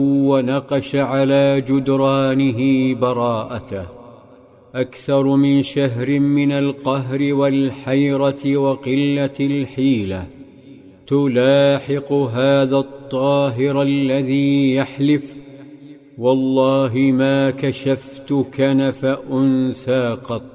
ونقش على جدرانه براءته، أكثر من شهر من القهر والحيرة وقلة الحيلة، تلاحق هذا الطاهر الذي يحلف: والله ما كشفت كنف أنثى قط.